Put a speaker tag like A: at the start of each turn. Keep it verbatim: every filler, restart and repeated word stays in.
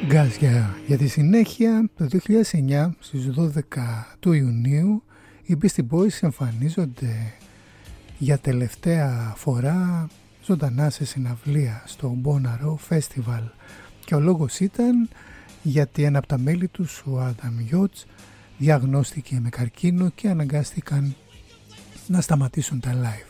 A: Γκάζια. Για τη συνέχεια, το δύο χιλιάδες εννιά, στις δώδεκα του Ιουνίου, οι Beastie Boys εμφανίζονται για τελευταία φορά ζωντανά σε συναυλία στο Bonnaroo Festival. Και ο λόγος ήταν γιατί ένα από τα μέλη τους, ο Adam Yauch, διαγνώστηκε με καρκίνο και αναγκάστηκαν να σταματήσουν τα live.